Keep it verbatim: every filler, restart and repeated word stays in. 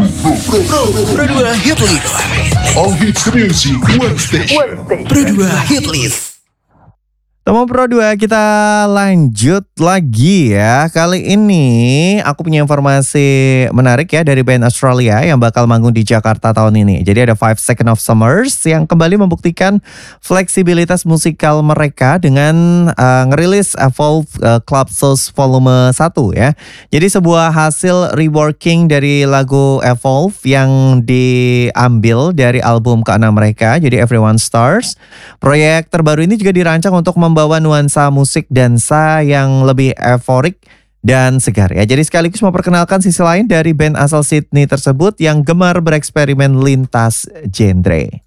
Pro, Pro, Pro dua Hit List. All hits music, one station. Pro dua Hit List. Teman Pro dua, kita lanjut lagi ya. Kali ini aku punya informasi menarik ya dari band Australia yang bakal manggung di Jakarta tahun ini. Jadi ada Five Seconds of Summers yang kembali membuktikan fleksibilitas musikal mereka dengan uh, ngerilis Evolve uh, Club Source Volume satu ya. Jadi sebuah hasil reworking dari lagu Evolve yang diambil dari album keenam mereka, jadi Everyone Stars. Proyek terbaru ini juga dirancang untuk mem membawa nuansa musik dansa yang lebih euforik dan segar ya. Jadi sekaligus memperkenalkan sisi lain dari band asal Sydney tersebut yang gemar bereksperimen lintas genre.